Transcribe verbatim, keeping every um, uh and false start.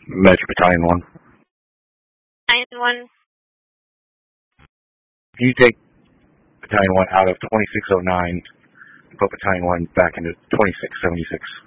Measure Battalion one. Battalion one. Can you take Battalion one out of twenty-six oh nine and put Battalion one back into twenty-six seventy-six?